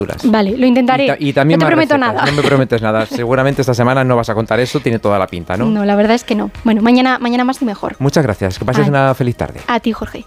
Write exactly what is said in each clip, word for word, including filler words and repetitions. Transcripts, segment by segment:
Vale, lo intentaré. Y, ta- y también no te más prometo recetas. nada. No me prometes nada. Seguramente esta semana no vas a contar eso, tiene toda la pinta, ¿no? No, la verdad es que no. Bueno, mañana, mañana más y mejor. Muchas gracias. Que pases Ay. una feliz tarde. A ti, Jorge.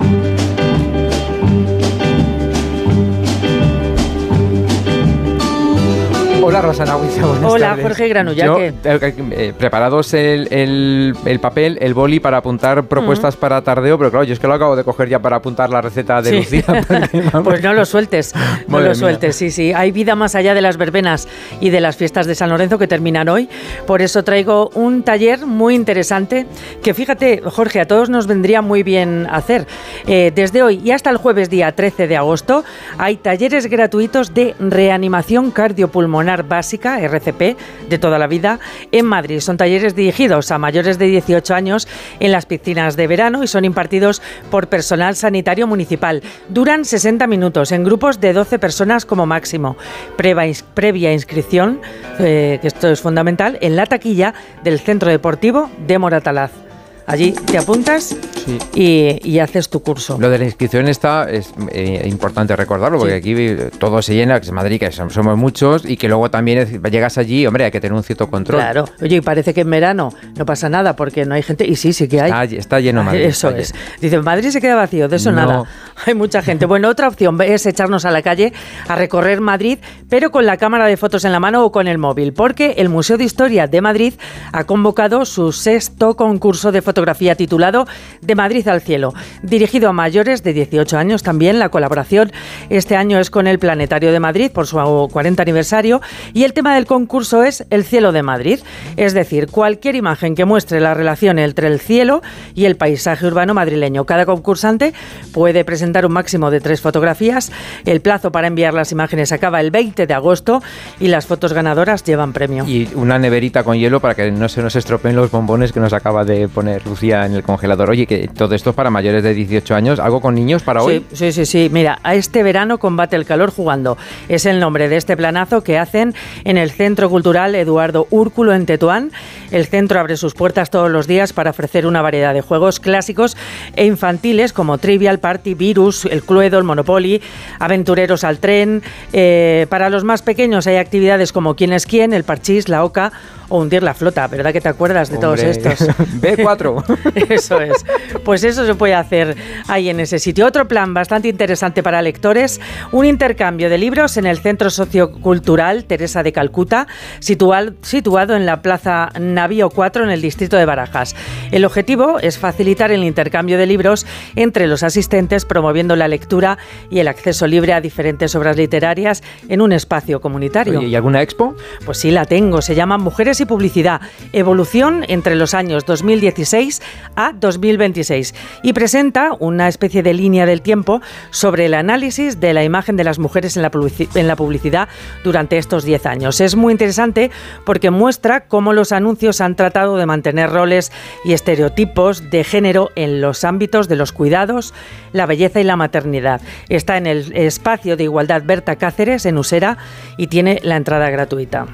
Hola, Rosana Huiza, buenas Hola, tardes. Jorge Granullaque. Yo, eh, eh, preparados el, el, el papel, el boli para apuntar propuestas uh-huh. para tardeo, pero claro, yo es que lo acabo de coger ya para apuntar la receta de sí. Lucía. Porque, pues no lo sueltes, no lo sueltes, sí, sí. Hay vida más allá de las verbenas y de las fiestas de San Lorenzo que terminan hoy. Por eso traigo un taller muy interesante que, fíjate, Jorge, a todos nos vendría muy bien hacer. Eh, desde hoy y hasta el jueves día trece de agosto hay talleres gratuitos de reanimación cardiopulmonar básica, R C P, de toda la vida, en Madrid. Son talleres dirigidos a mayores de dieciocho años en las piscinas de verano y son impartidos por personal sanitario municipal. Duran sesenta minutos en grupos de doce personas como máximo. Previa, previa inscripción, eh, que esto es fundamental, en la taquilla del Centro Deportivo de Moratalaz. Allí te apuntas sí. y, y haces tu curso. Lo de la inscripción está, es eh, importante recordarlo, porque sí. aquí todo se llena, que es Madrid, que somos muchos, y que luego también es, llegas allí, hombre, hay que tener un cierto control. Claro. Oye, y parece que en verano no pasa nada, porque no hay gente, y sí, sí que hay. Está, está lleno Madrid. Eso es. Dice, Madrid se queda vacío, de eso no. nada. Hay mucha gente. Bueno, otra opción es echarnos a la calle a recorrer Madrid, pero con la cámara de fotos en la mano o con el móvil, porque el Museo de Historia de Madrid ha convocado su sexto concurso de fotografía fotografía titulado De Madrid al cielo, dirigido a mayores de dieciocho años. También la colaboración este año es con el Planetario de Madrid por su cuarenta aniversario y el tema del concurso es el cielo de Madrid, es decir, cualquier imagen que muestre la relación entre el cielo y el paisaje urbano madrileño. Cada concursante puede presentar un máximo de tres fotografías. El plazo para enviar las imágenes acaba el veinte de agosto y las fotos ganadoras llevan premio. Y una neverita con hielo para que no se nos estropeen los bombones que nos acaba de poner Lucía en el congelador. Oye, que todo esto es para mayores de dieciocho años. ¿Algo con niños para hoy? Sí, sí, sí, sí. Mira, a este verano combate el calor jugando. Es el nombre de este planazo que hacen en el Centro Cultural Eduardo Úrculo en Tetuán. El centro abre sus puertas todos los días para ofrecer una variedad de juegos clásicos e infantiles como Trivial, Party, Virus, el Cluedo, el Monopoly, Aventureros al tren. Eh, para los más pequeños hay actividades como Quién es quién, el Parchís, la Oca o Hundir la flota. ¿Verdad que te acuerdas de Hombre, todos estos? B cuatro. Eso es. Pues eso se puede hacer ahí en ese sitio. Otro plan bastante interesante para lectores, un intercambio de libros en el Centro Sociocultural Teresa de Calcuta, situal, situado en la Plaza Navío cuatro en el distrito de Barajas. El objetivo es facilitar el intercambio de libros entre los asistentes, promoviendo la lectura y el acceso libre a diferentes obras literarias en un espacio comunitario. Oye, ¿y alguna expo? Pues sí, la tengo. Se llama Mujeres y Publicidad, evolución entre los años dos mil dieciséis a dos mil veintiséis y presenta una especie de línea del tiempo sobre el análisis de la imagen de las mujeres en la publici- en la publicidad durante estos diez años. Es muy interesante porque muestra cómo los anuncios han tratado de mantener roles y estereotipos de género en los ámbitos de los cuidados, la belleza y la maternidad. Está en el espacio de igualdad Berta Cáceres en Usera y tiene la entrada gratuita.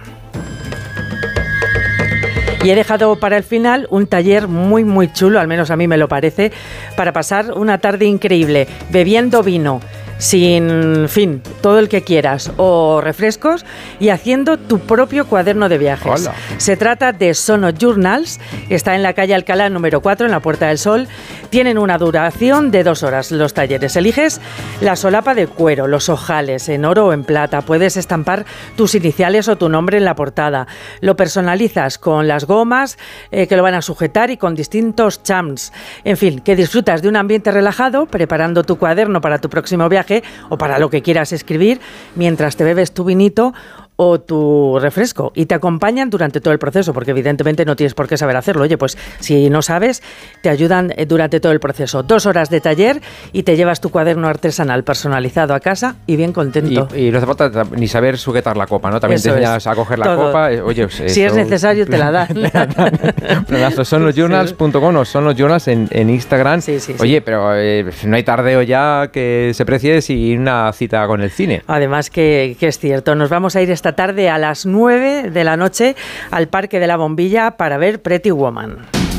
Y he dejado para el final un taller muy muy chulo, al menos a mí me lo parece, para pasar una tarde increíble, bebiendo vino, sin fin, todo el que quieras, o refrescos, y haciendo tu propio cuaderno de viajes. Hola. Se trata de Sono Journals, está en la calle Alcalá número cuatro, en la Puerta del Sol. Tienen una duración de dos horas los talleres. Eliges la solapa de cuero, los ojales, en oro o en plata. Puedes estampar tus iniciales o tu nombre en la portada. Lo personalizas con las gomas eh, que lo van a sujetar y con distintos charms. En fin, que disfrutas de un ambiente relajado, preparando tu cuaderno para tu próximo viaje o para lo que quieras escribir, mientras te bebes tu vinito o tu refresco, y te acompañan durante todo el proceso, porque evidentemente no tienes por qué saber hacerlo. Oye, pues si no sabes, te ayudan durante todo el proceso. Dos horas de taller y te llevas tu cuaderno artesanal personalizado a casa y bien contento. Y, y no hace falta ni saber sujetar la copa, ¿no? También Eso te enseñas es. a coger la Todo. copa. Oye, pues si eso, es necesario, te la dan. Planazo. Son los journals punto com o son los journals en, en Instagram. Sí, sí, sí. Oye, pero eh, no hay tardeo ya que se precie sin una cita con el cine. Además que, que es cierto, nos vamos a ir esta tarde a las nueve de la noche al Parque de la Bombilla para ver Pretty Woman.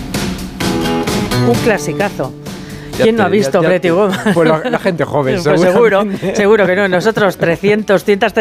Un clasicazo. Ya ¿Quién te, no ha visto ya, ya Pretty te, Woman? Pues la, la gente joven, Pues seguro, seguramente. seguro que no. Nosotros trescientos, cientos